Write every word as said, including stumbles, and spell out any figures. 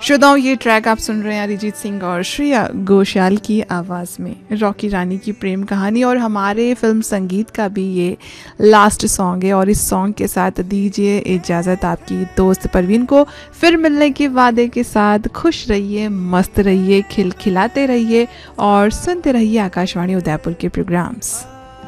श्रोताओं, ये ट्रैक आप सुन रहे हैं अरिजीत सिंह और श्रेया घोषाल की आवाज़ में, रॉकी रानी की प्रेम कहानी। और हमारे फिल्म संगीत का भी ये लास्ट सॉन्ग है और इस सॉन्ग के साथ दीजिए इजाज़त आपकी दोस्त परवीन को। फिर मिलने के वादे के साथ खुश रहिए, मस्त रहिए, खिलखिलाते रहिए और सुनते रहिए आकाशवाणी उदयपुर के प्रोग्राम्स।